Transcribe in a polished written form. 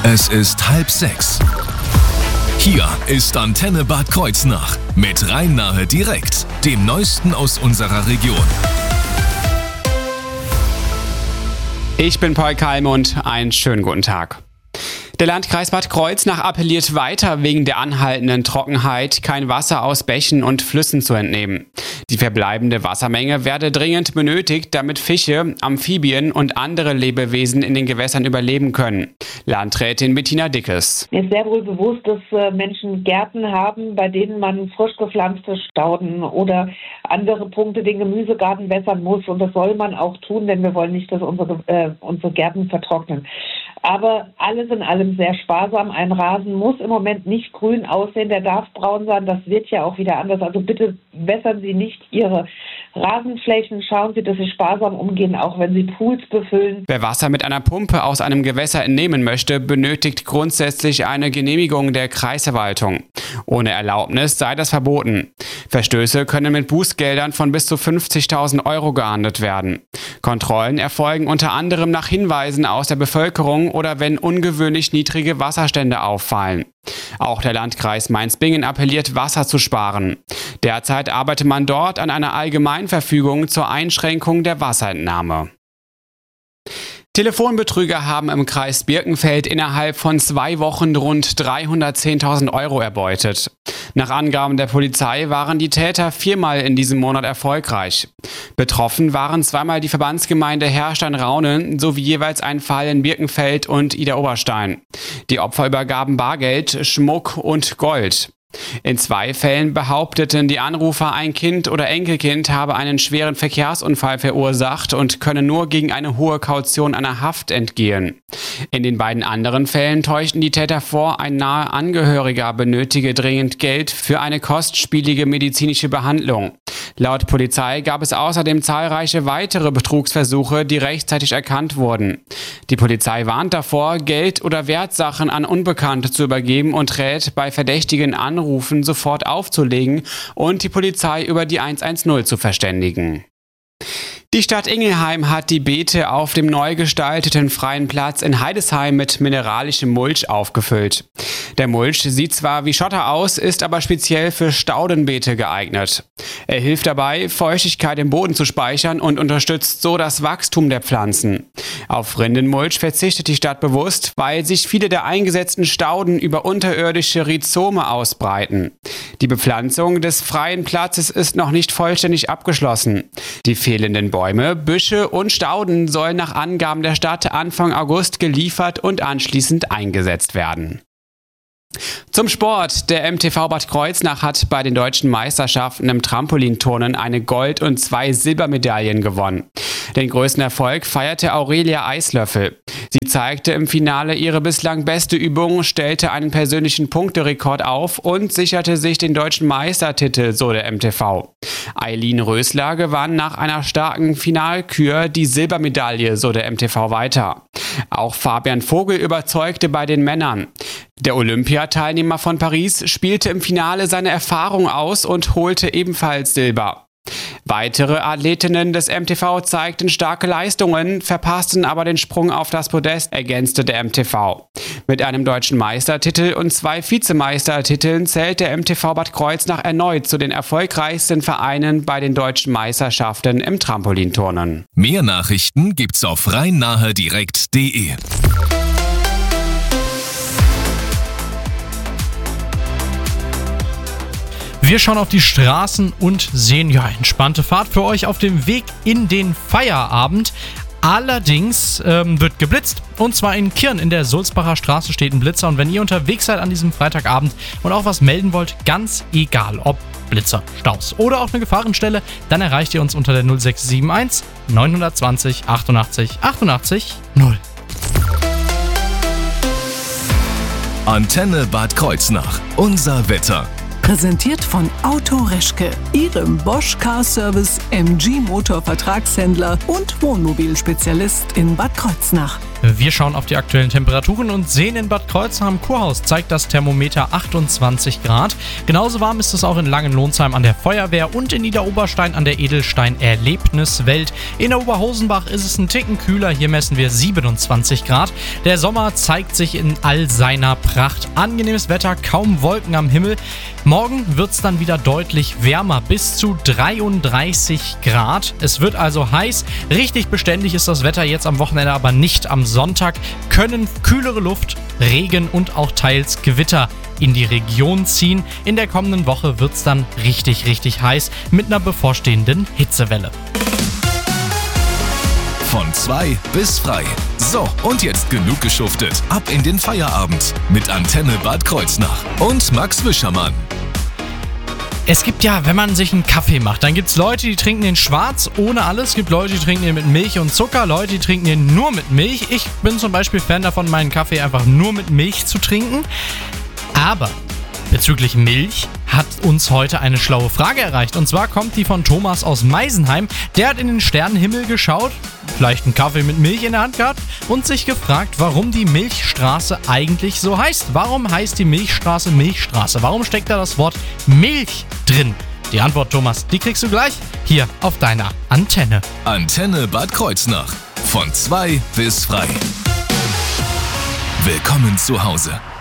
Es ist 5:30. Hier ist Antenne Bad Kreuznach mit Rhein-Nahe direkt, dem Neuesten aus unserer Region. Ich bin Paul Kalm und einen schönen guten Tag. Der Landkreis Bad Kreuznach appelliert weiter, wegen der anhaltenden Trockenheit kein Wasser aus Bächen und Flüssen zu entnehmen. Die verbleibende Wassermenge werde dringend benötigt, damit Fische, Amphibien und andere Lebewesen in den Gewässern überleben können. Landrätin Bettina Dickes. Mir ist sehr wohl bewusst, dass Menschen Gärten haben, bei denen man frisch gepflanzte Stauden oder andere Punkte den Gemüsegarten wässern muss. Und das soll man auch tun, denn wir wollen nicht, dass unsere Gärten vertrocknen. Aber alles in allem sehr sparsam. Ein Rasen muss im Moment nicht grün aussehen, der darf braun sein. Das wird ja auch wieder anders. Also bitte wässern Sie nicht Ihre Rasenflächen. Schauen Sie, dass Sie sparsam umgehen, auch wenn Sie Pools befüllen. Wer Wasser mit einer Pumpe aus einem Gewässer entnehmen möchte, benötigt grundsätzlich eine Genehmigung der Kreisverwaltung. Ohne Erlaubnis sei das verboten. Verstöße können mit Bußgeldern von bis zu 50.000 Euro geahndet werden. Kontrollen erfolgen unter anderem nach Hinweisen aus der Bevölkerung oder wenn ungewöhnlich niedrige Wasserstände auffallen. Auch der Landkreis Mainz-Bingen appelliert, Wasser zu sparen. Derzeit arbeitet man dort an einer Allgemeinverfügung zur Einschränkung der Wasserentnahme. Telefonbetrüger haben im Kreis Birkenfeld innerhalb von 2 Wochen rund 310.000 Euro erbeutet. Nach Angaben der Polizei waren die Täter 4-mal in diesem Monat erfolgreich. Betroffen waren 2-mal die Verbandsgemeinde Herrstein-Raunen sowie jeweils ein Fall in Birkenfeld und Idar-Oberstein. Die Opfer übergaben Bargeld, Schmuck und Gold. In 2 Fällen behaupteten die Anrufer, ein Kind oder Enkelkind habe einen schweren Verkehrsunfall verursacht und könne nur gegen eine hohe Kaution einer Haft entgehen. In den beiden anderen Fällen täuschten die Täter vor, ein naher Angehöriger benötige dringend Geld für eine kostspielige medizinische Behandlung. Laut Polizei gab es außerdem zahlreiche weitere Betrugsversuche, die rechtzeitig erkannt wurden. Die Polizei warnt davor, Geld oder Wertsachen an Unbekannte zu übergeben und rät, bei verdächtigen Anrufen sofort aufzulegen und die Polizei über die 110 zu verständigen. Die Stadt Ingelheim hat die Beete auf dem neu gestalteten freien Platz in Heidesheim mit mineralischem Mulch aufgefüllt. Der Mulch sieht zwar wie Schotter aus, ist aber speziell für Staudenbeete geeignet. Er hilft dabei, Feuchtigkeit im Boden zu speichern und unterstützt so das Wachstum der Pflanzen. Auf Rindenmulch verzichtet die Stadt bewusst, weil sich viele der eingesetzten Stauden über unterirdische Rhizome ausbreiten. Die Bepflanzung des freien Platzes ist noch nicht vollständig abgeschlossen. Die fehlenden Bäume, Büsche und Stauden sollen nach Angaben der Stadt Anfang August geliefert und anschließend eingesetzt werden. Zum Sport. Der MTV Bad Kreuznach hat bei den deutschen Meisterschaften im Trampolinturnen eine Gold- und 2 Silbermedaillen gewonnen. Den größten Erfolg feierte Aurelia Eislöffel. Sie zeigte im Finale ihre bislang beste Übung, stellte einen persönlichen Punkterekord auf und sicherte sich den deutschen Meistertitel, so der MTV. Eileen Rösler gewann nach einer starken Finalkür die Silbermedaille, so der MTV weiter. Auch Fabian Vogel überzeugte bei den Männern. Der Olympiateilnehmer von Paris spielte im Finale seine Erfahrung aus und holte ebenfalls Silber. Weitere Athletinnen des MTV zeigten starke Leistungen, verpassten aber den Sprung auf das Podest, ergänzte der MTV. Mit einem deutschen Meistertitel und 2 Vizemeistertiteln zählt der MTV Bad Kreuznach erneut zu den erfolgreichsten Vereinen bei den deutschen Meisterschaften im Trampolinturnen. Mehr Nachrichten gibt's auf rheinnahedirekt.de. Wir schauen auf die Straßen und sehen entspannte Fahrt für euch auf dem Weg in den Feierabend. Allerdings wird geblitzt, und zwar in Kirn in der Sulzbacher Straße steht ein Blitzer, und wenn ihr unterwegs seid an diesem Freitagabend und auch was melden wollt, ganz egal ob Blitzer, Staus oder auch eine Gefahrenstelle, dann erreicht ihr uns unter der 0671 920 88 88 0. Antenne Bad Kreuznach, unser Wetter. Präsentiert von Auto Reschke, Ihrem Bosch Car Service, MG Motor Vertragshändler und Wohnmobilspezialist in Bad Kreuznach. Wir schauen auf die aktuellen Temperaturen und sehen in Bad Kreuznach am Kurhaus zeigt das Thermometer 28 Grad. Genauso warm ist es auch in Langenlohnsheim an der Feuerwehr und in Niederoberstein an der Edelstein-Erlebniswelt. In der Oberhosenbach ist es ein Ticken kühler, hier messen wir 27 Grad. Der Sommer zeigt sich in all seiner Pracht. Angenehmes Wetter, kaum Wolken am Himmel. Morgen wird es dann wieder deutlich wärmer, bis zu 33 Grad. Es wird also heiß. Richtig beständig ist das Wetter jetzt am Wochenende aber nicht. Am Sonntag können kühlere Luft, Regen und auch teils Gewitter in die Region ziehen. In der kommenden Woche wird es dann richtig, richtig heiß mit einer bevorstehenden Hitzewelle. Von 2 bis frei. So, und jetzt genug geschuftet. Ab in den Feierabend mit Antenne Bad Kreuznach und Max Wischermann. Es gibt ja, wenn man sich einen Kaffee macht, dann gibt es Leute, die trinken den schwarz ohne alles. Es gibt Leute, die trinken den mit Milch und Zucker. Leute, die trinken den nur mit Milch. Ich bin zum Beispiel Fan davon, meinen Kaffee einfach nur mit Milch zu trinken. Aber bezüglich Milch hat uns heute eine schlaue Frage erreicht. Und zwar kommt die von Thomas aus Meisenheim. Der hat in den Sternenhimmel geschaut, vielleicht einen Kaffee mit Milch in der Hand gehabt und sich gefragt, warum die Milchstraße eigentlich so heißt. Warum heißt die Milchstraße Milchstraße? Warum steckt da das Wort Milch drin? Die Antwort, Thomas, die kriegst du gleich hier auf deiner Antenne. Antenne Bad Kreuznach. Von 2 bis frei. Willkommen zu Hause.